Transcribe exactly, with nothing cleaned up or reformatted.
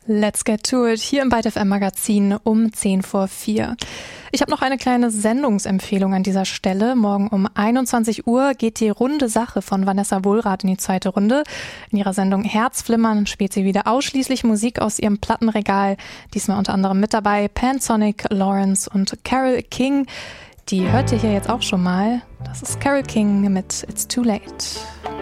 Let's get to it, hier im Byte F M Magazin um zehn vor vier. Ich habe noch eine kleine Sendungsempfehlung an dieser Stelle. Morgen um einundzwanzig Uhr geht die Runde Sache von Vanessa Wohlrath in die zweite Runde. In ihrer Sendung Herzflimmern spielt sie wieder ausschließlich Musik aus ihrem Plattenregal. Diesmal unter anderem mit dabei Pansonic, Lawrence und Carole King. Die hört ihr hier jetzt auch schon mal. Das ist Carole King mit It's Too Late.